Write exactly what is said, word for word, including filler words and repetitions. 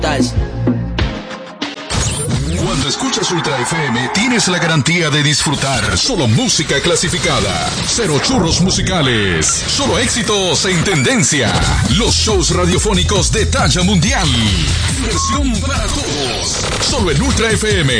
Cuando escuchas Ultra F M, tienes la garantía de disfrutar solo música clasificada. Cero churros musicales. Solo éxitos en tendencia. Los shows radiofónicos de talla mundial. Diversión para todos. Solo en Ultra F M.